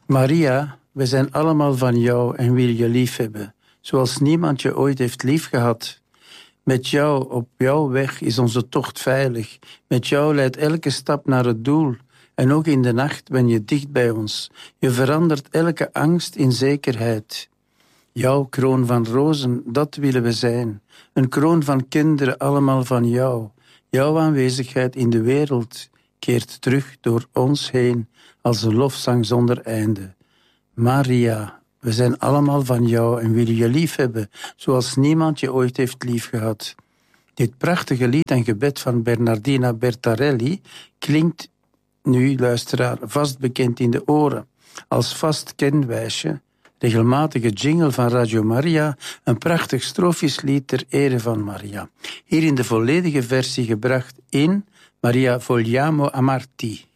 Maria, we zijn allemaal van jou en willen je lief hebben, zoals niemand je ooit heeft liefgehad. Met jou, op jouw weg, is onze tocht veilig. Met jou leidt elke stap naar het doel. En ook in de nacht ben je dicht bij ons. Je verandert elke angst in zekerheid. Jouw kroon van rozen, dat willen we zijn. Een kroon van kinderen, allemaal van jou. Jouw aanwezigheid in de wereld keert terug door ons heen als een lofzang zonder einde. Maria, we zijn allemaal van jou en willen je lief hebben, zoals niemand je ooit heeft liefgehad. Dit prachtige lied en gebed van Bernardina Bertarelli klinkt nu, luisteraar, vast bekend in de oren. Als vast kenwijsje, regelmatige jingle van Radio Maria, een prachtig strofisch lied ter ere van Maria. Hier in de volledige versie gebracht in Maria Vogliamo Amarti.